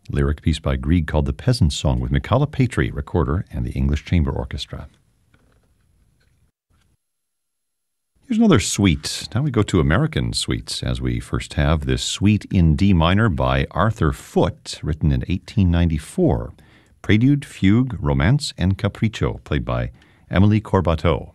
Lyric piece by Grieg called The Peasant's Song with Michala Patry, recorder, and the English Chamber Orchestra. Here's another suite. Now we go to American suites, as we first have this Suite in D minor by Arthur Foote, written in 1894. Prelude, Fugue, Romance, and Capriccio, played by Emily Corbateau.